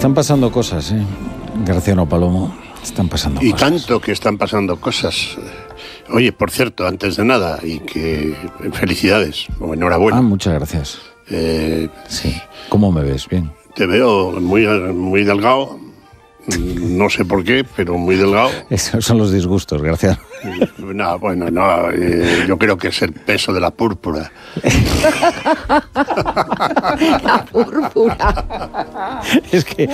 Están pasando cosas, Graciano Palomo. Están pasando cosas. Y tanto que están pasando cosas. Oye, por cierto, antes de nada, y que felicidades, o enhorabuena. Muchas gracias. Sí. ¿Cómo me ves? Bien. Te veo muy delgado. No sé por qué, pero muy delgado. Esos son los disgustos, Graciano. No, bueno, no. Yo creo que es el peso de la púrpura. La púrpura. Es que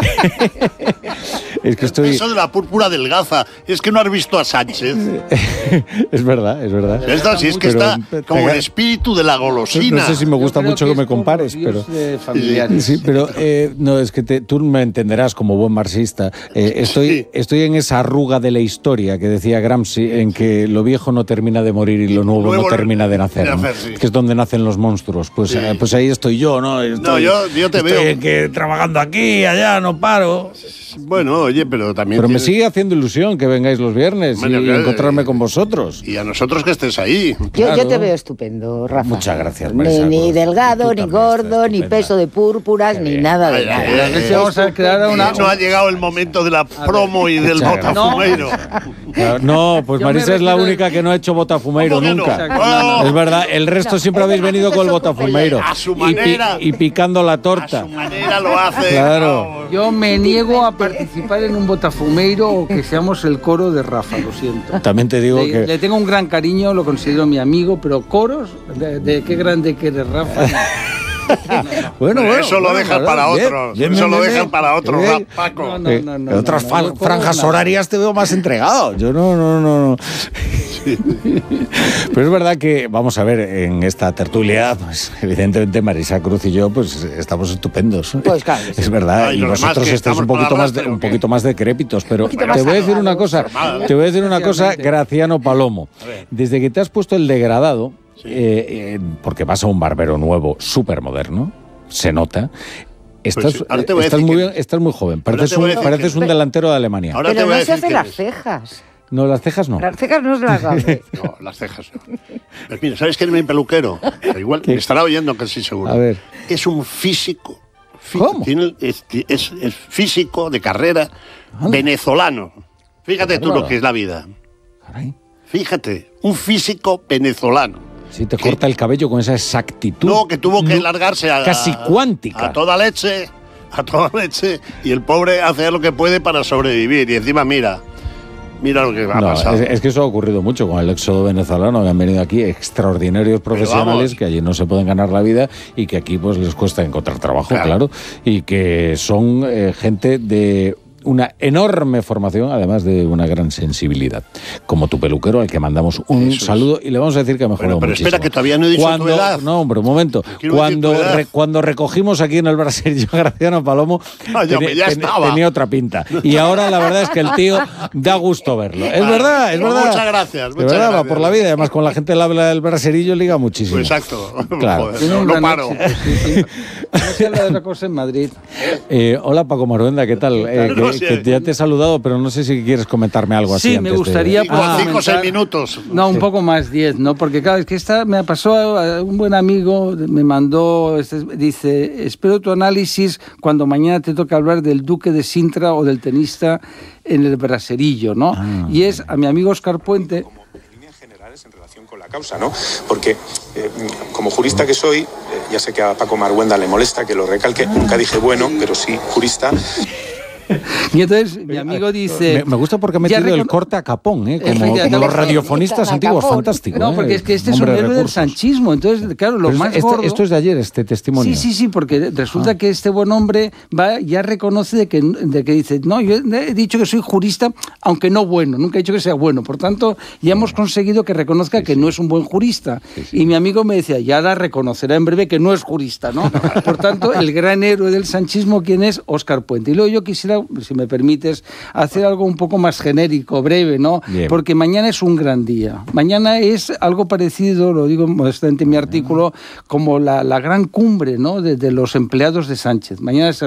estoy... El peso de la púrpura adelgaza. Es que no has visto a Sánchez. Es verdad, es verdad. Esta sí es que está como el espíritu de la golosina. No sé si me gusta mucho que me compares, pero... Sí, pero no, es que tú me entenderás como buen marxista. Estoy en esa arruga de la historia que decía Gramsci, en que lo viejo no termina de morir y lo nuevo no termina de nacer, ¿no? Sí. Que es donde nacen los monstruos. Pues ahí estoy yo, ¿no? Yo te veo trabajando aquí, allá, no paro. Bueno, oye, pero también... Pero me sigue haciendo ilusión que vengáis los viernes y encontrarme con vosotros. Y a nosotros que estés ahí. Yo te veo estupendo, Rafa. Muchas gracias, Marisa. Ni delgado, ni gordo, ni peso de púrpuras, ni nada de nada. Vamos a crear una... No ha llegado el momento de la promo y del botafumeiro. No, pues Marisa es la única que no ha hecho botafumeiro nunca. No. Es verdad, el resto siempre habéis venido con el botafumeiro. A su manera. Y picando la torta. A su manera lo hace. Claro. Yo me niego a participar en un botafumeiro o que seamos el coro de Rafa, lo siento. También te digo que... Le tengo un gran cariño, lo considero mi amigo, pero coros, de qué grande que eres, Rafa. Bueno, eso lo dejan para otros. Eso lo dejan para otros, Paco. En otras franjas horarias te veo más entregado. Yo no. Pero es verdad que, vamos a ver, en esta tertulia, pues evidentemente Marisa Cruz y yo, pues estamos estupendos. Pues claro. Es verdad. Ay, y vosotros estáis un poquito más decrépitos. Pero te voy a decir una cosa. Te voy a decir una cosa, Graciano Palomo. Desde que te has puesto el degradado, porque vas a un barbero nuevo, súper moderno, se nota. Estás muy joven. Pareces un delantero de Alemania. Pero no se hace las cejas. No, las cejas no. Las cejas no se las hace. No, las cejas no. Pues mira, ¿sabes quién es mi peluquero? Igual me estará oyendo, que sí, seguro. A ver. Es un físico. ¿Cómo? Es físico de carrera venezolano. Fíjate tú lo que es la vida. Caray. Fíjate, un físico venezolano. Sí, te corta el cabello con esa exactitud. No, que tuvo que largarse casi cuántica. A toda leche, y el pobre hace lo que puede para sobrevivir. Y encima, mira lo que ha pasado. Es que eso ha ocurrido mucho con el éxodo venezolano, que han venido aquí extraordinarios profesionales que allí no se pueden ganar la vida y que aquí pues les cuesta encontrar trabajo, claro, y que son gente de una enorme formación, además de una gran sensibilidad, como tu peluquero, al que mandamos un saludo y le vamos a decir que ha mejorado muchísimo. Espera, que todavía no he dicho tu edad. No, hombre, un momento. Cuando recogimos aquí en el Brasil yo Graciano Palomo, tenía otra pinta. Y ahora la verdad es que el tío da gusto verlo. Es verdad. Muchas gracias. De verdad, va por la vida. Además, con la gente del braserillo liga muchísimo. Pues exacto. Claro. Joder, no paro. No se habla de otra cosa en Madrid. Hola, Paco Maruenda, ¿qué tal? Que ya te he saludado, pero no sé si quieres comentarme algo así. Sí, me gustaría... 5 o 6 minutos. No, un poco más, 10, ¿no? Porque claro, es que me pasó, un buen amigo me mandó, dice, espero tu análisis cuando mañana te toque hablar del Duque de Sintra o del tenista en el braserillo, ¿no? Y es a mi amigo Óscar Puente... En relación con la causa, ¿no? Porque como jurista que soy, ya sé que a Paco Maruenda le molesta que lo recalque, nunca dije bueno, pero sí jurista. Y entonces mi amigo dice... Me gusta porque ha metido el corte a capón, como los radiofonistas antiguos, fantástico. No, porque es que este es un héroe del sanchismo, entonces, claro, lo más gordo... Esto es de ayer, este testimonio. Sí, porque resulta que este buen hombre ya reconoce de que dice, no, yo he dicho que soy jurista, aunque no bueno, nunca he dicho que sea bueno, por tanto, ya hemos conseguido que reconozca que no es un buen jurista. Y mi amigo me decía, ya la reconocerá en breve que no es jurista, ¿no? Por tanto, el gran héroe del sanchismo, ¿quién es? Óscar Puente. Y luego yo quisiera, si me permites, hacer algo un poco más genérico, breve, ¿no? Bien. Porque mañana es un gran día. Mañana es algo parecido, lo digo modestamente en mi artículo, como la gran cumbre, ¿no? de los empleados de Sánchez. Mañana es